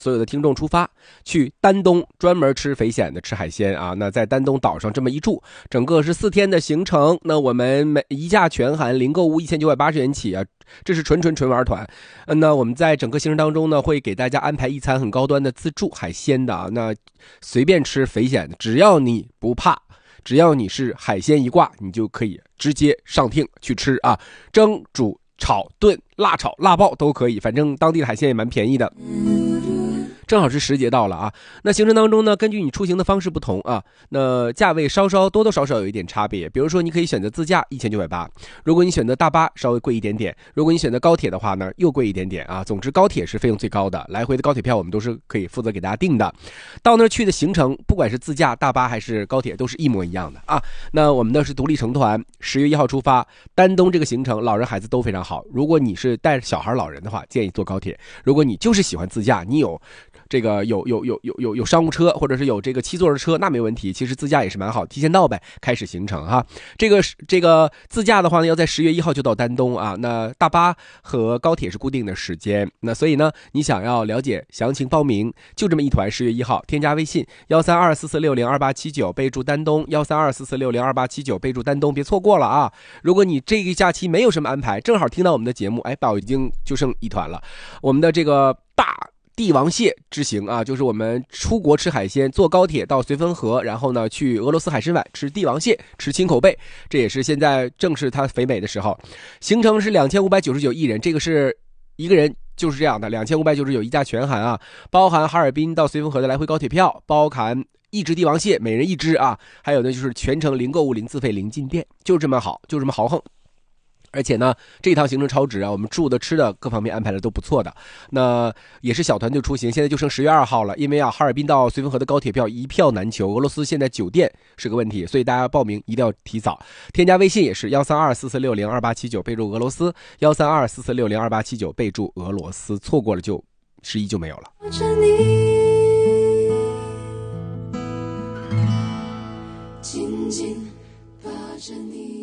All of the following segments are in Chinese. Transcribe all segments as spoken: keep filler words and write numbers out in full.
所有的听众出发去丹东专门吃肥鲜的吃海鲜啊。那在丹东岛上这么一住，整个是四天的行程。那我们每一价全含零购物一千九百八十元起啊，这是纯纯纯玩团。那我们在整个行程当中呢，会给大家安排一餐很高端的自助海鲜的啊，那随便吃肥鲜的，只要你不怕，只要你是海鲜一挂，你就可以直接上听去吃啊，蒸煮炒炖辣炒辣爆都可以，反正当地的海鲜也蛮便宜的。正好是时节到了啊，那行程当中呢，根据你出行的方式不同啊，那价位稍稍多多少少有一点差别。比如说你可以选择自驾一千九百八，如果你选择大巴稍微贵一点点，如果你选择高铁的话呢又贵一点点啊。总之高铁是费用最高的，来回的高铁票我们都是可以负责给大家订的。到那儿去的行程不管是自驾大巴还是高铁都是一模一样的啊。那我们呢是独立成团，十月一号出发，丹东这个行程老人孩子都非常好。如果你是带着小孩老人的话，建议坐高铁。如果你就是喜欢自驾，你有这个有有有有有有商务车，或者是有这个七座的车，那没问题。其实自驾也是蛮好，提前到呗，开始行程哈。这个这个自驾的话呢，要在十月一号就到丹东啊。那大巴和高铁是固定的时间，那所以呢，你想要了解详情报名，就这么一团，十月一号，添加微信幺三二四四六零二八七九，备注丹东幺三二四四六零二八七九，备注丹东，别错过了啊！如果你这个假期没有什么安排，正好听到我们的节目，哎，宝已经就剩一团了，我们的这个大帝王蟹之行啊，就是我们出国吃海鲜，坐高铁到绥芬河，然后呢去俄罗斯海参崴吃帝王蟹，吃青口贝，这也是现在正是它肥美的时候。行程是两千五百九十九一人，这个是一个人就是这样的，两千五百九十九一价全含啊，包含哈尔滨到绥芬河的来回高铁票，包含一只帝王蟹，每人一只啊，还有呢就是全程零购物、零自费、零进店，就这么好，就这么豪横。而且呢，这一趟行程超值啊！我们住的、吃的各方面安排的都不错的。那也是小团队出行，现在就剩十月二号了。因为啊，哈尔滨到绥芬河的高铁票一票难求，俄罗斯现在酒店是个问题，所以大家报名一定要提早。添加微信也是幺三二四四六零二八七九，备注俄罗斯幺三二四四六零二八七九，备注俄罗斯，错过了就十一就没有了。紧紧抱着你。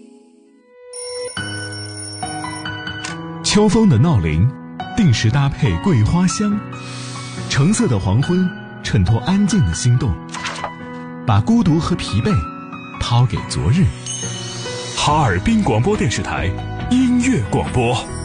秋风的闹铃，定时搭配桂花香，橙色的黄昏衬托安静的心动，把孤独和疲惫抛给昨日。哈尔滨广播电视台音乐广播。